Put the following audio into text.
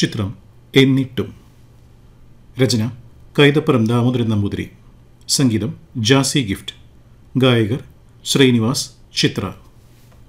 ചിത്രം എന്നിട്ടും. രചന കൈതപ്പുറം ദാമോദരൻ നമ്പൂതിരി. സംഗീതം ജാസി ഗിഫ്റ്റ്. ഗായകർ ശ്രീനിവാസ്, ചിത്ര.